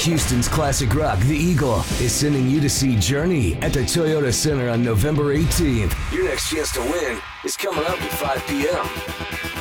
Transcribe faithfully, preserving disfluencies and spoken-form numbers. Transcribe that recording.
Houston's classic rock, The Eagle, is sending you to see Journey at the Toyota Center on November eighteenth. Your next chance to win is coming up at five p.m.